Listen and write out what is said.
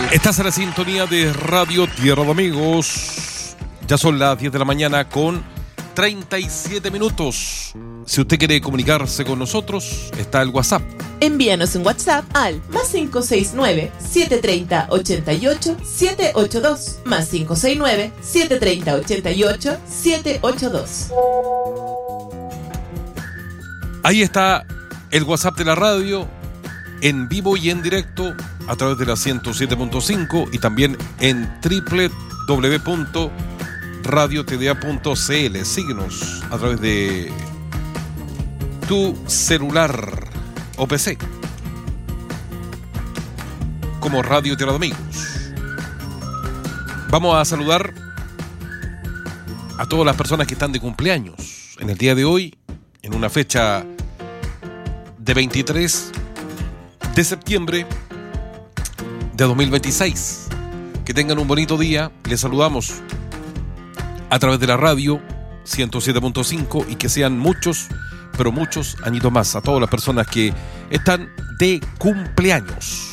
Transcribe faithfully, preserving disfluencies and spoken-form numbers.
Estás en la sintonía de Radio Tierra de Amigos. Ya son las diez de la mañana con treinta y siete minutos. Si usted quiere comunicarse con nosotros, está el WhatsApp. Envíanos un WhatsApp al más cinco seis nueve, siete tres cero, ocho ocho, siete ocho dos, más cinco seis nueve, siete tres cero, ocho ocho, siete ocho dos. Ahí está el WhatsApp de la radio, en vivo y en directo, a través de la ciento siete punto cinco y también en doble u doble u doble u punto radio t d a punto c l. Síguenos a través de tu celular o P C como Radio Tierra de Amigos. Vamos a saludar a todas las personas que están de cumpleaños en el día de hoy, en una fecha de veintitrés de septiembre de dos mil veintiséis. Que tengan un bonito día. Les saludamos a través de la radio ciento siete punto cinco y que sean muchos, pero muchos añitos más a todas las personas que están de cumpleaños.